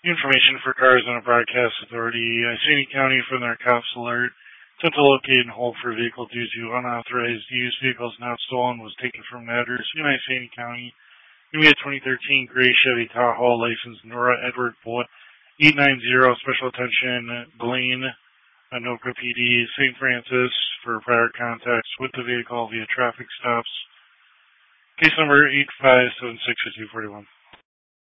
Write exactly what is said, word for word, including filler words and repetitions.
Information for cars on a broadcast authority. Iceni County from their cops alert. Attempt to locate and hold for a vehicle due to unauthorized use. Vehicles not stolen was taken from matters in Iceni County. We had twenty thirteen gray Chevy Tahoe, license Nora Edward Bullet, eight nine zero, special attention, Blaine, Anoka P D, Saint Francis, for prior contacts with the vehicle via traffic stops. Case number eight five seven six two four one.